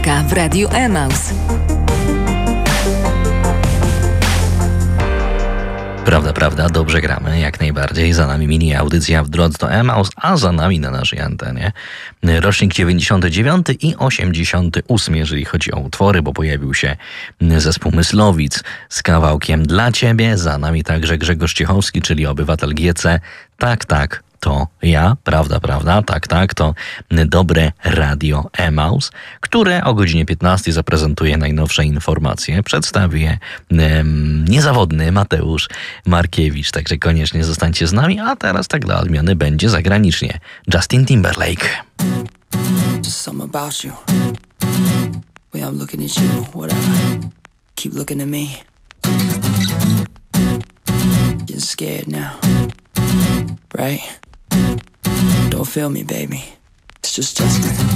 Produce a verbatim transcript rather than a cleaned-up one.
Muzyka w Radiu Emaus. Prawda, prawda, dobrze gramy, jak najbardziej. Za nami mini audycja w drodze do Emaus, a za nami na naszej antenie rocznik dziewięćdziesiąty dziewiąty i osiemdziesiąty ósmy, jeżeli chodzi o utwory, bo pojawił się zespół Myslowic z kawałkiem Dla Ciebie. Za nami także Grzegorz Ciechowski, czyli obywatel G C. Tak, tak, to ja, prawda, prawda, tak, tak, to dobre radio Emaus, które o godzinie piętnastej zaprezentuje najnowsze informacje. Przedstawi je um, niezawodny Mateusz Markiewicz, także koniecznie zostańcie z nami, a teraz tak dla odmiany będzie zagranicznie. Justin Timberlake. Just something about you. When I'm looking at you, whatever. Keep looking at me. Getting scared now. Right? Don't feel me, baby. It's just Justin.